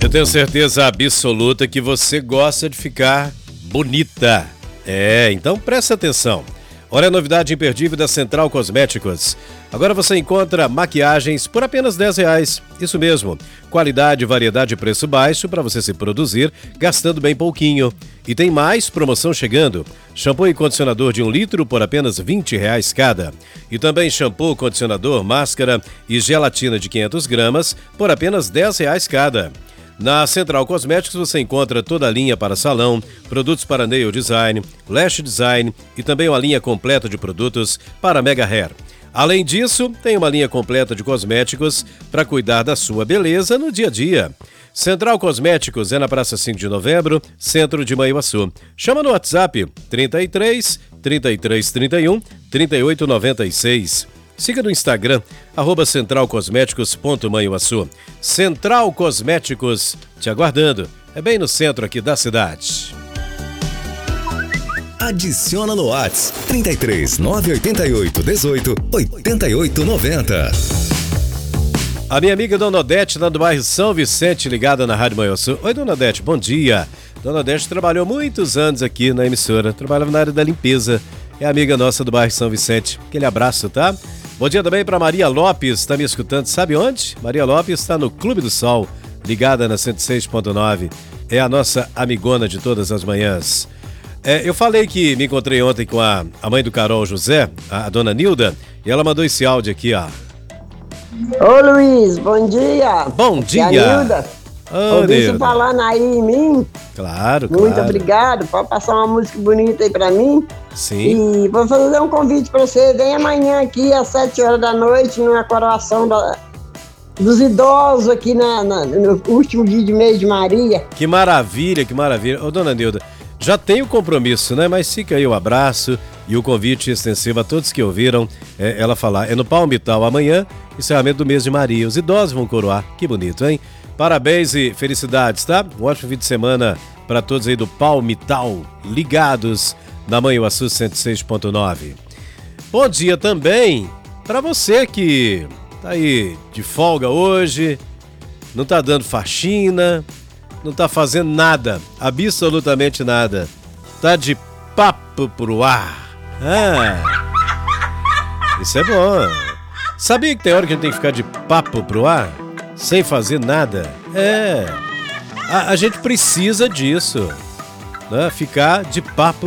Eu tenho certeza absoluta que você gosta de ficar bonita. Então presta atenção. Olha a novidade imperdível da Central Cosméticos. Agora você encontra maquiagens por apenas R$10. Isso mesmo, qualidade, variedade e preço baixo para você se produzir gastando bem pouquinho. E tem mais promoção chegando. Shampoo e condicionador de 1 litro por apenas R$20 cada. E também shampoo, condicionador, máscara e gelatina de 500 gramas por apenas R$10 cada. Na Central Cosméticos você encontra toda a linha para salão, produtos para nail design, lash design e também uma linha completa de produtos para mega hair. Além disso, tem uma linha completa de cosméticos para cuidar da sua beleza no dia a dia. Central Cosméticos é na Praça 5 de Novembro, centro de Manhuaçu. Chama no WhatsApp 33 3331 3896. Siga no Instagram, @centralcosméticos.manhuaçu. Central Cosméticos, te aguardando. É bem no centro aqui da cidade. Adiciona no WhatsApp 33 988 18 88 90. A minha amiga Dona Odete, lá do bairro São Vicente, ligada na Rádio Manhuaçu. Oi, Dona Odete, bom dia. Dona Odete trabalhou muitos anos aqui na emissora, trabalhava na área da limpeza. É amiga nossa do bairro São Vicente. Aquele abraço, tá? Bom dia também para Maria Lopes, está me escutando, sabe onde? Maria Lopes está no Clube do Sol, ligada na 106.9. É a nossa amigona de todas as manhãs. Eu falei que me encontrei ontem com a mãe do Carol José, a dona Nilda, e ela mandou esse áudio aqui, ó. Ô Luiz, bom dia. Bom dia. É a Nilda. Ouvi você falando aí em mim. Claro. Muito obrigado. Pode passar uma música bonita aí pra mim? Sim. E vou fazer um convite pra você. Vem amanhã aqui às 7 horas da noite, numa coroação dos idosos aqui no último dia de mês de Maria. Que maravilha, que maravilha. Ô, dona Nilda, já tem o compromisso, né? Mas fica aí o abraço e o convite extensivo a todos que ouviram ela falar. É no Palmital amanhã, encerramento do mês de Maria. Os idosos vão coroar. Que bonito, hein? Parabéns e felicidades, tá? Um ótimo fim de semana para todos aí do Palmital, ligados na Manhuaçu 106.9. Bom dia também para você que tá aí de folga hoje, não tá dando faxina, não tá fazendo nada, absolutamente nada. Tá de papo pro ar. Isso é bom. Sabia que tem hora que a gente tem que ficar de papo pro ar? Sem fazer nada? A gente precisa disso, né? Ficar de papo